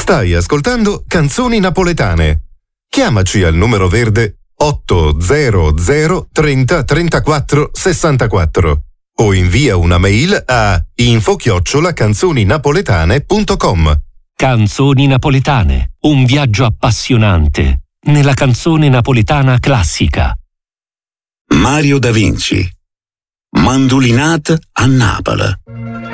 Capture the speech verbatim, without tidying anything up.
Stai ascoltando Canzoni Napoletane. Chiamaci al numero verde otto zero zero trenta trentaquattro sessantaquattro o invia una mail a info chiocciola canzoninapoletane punto com. Canzoni Napoletane, un viaggio appassionante nella canzone napoletana classica. Mario Da Vinci, Mandulinat a Napoli.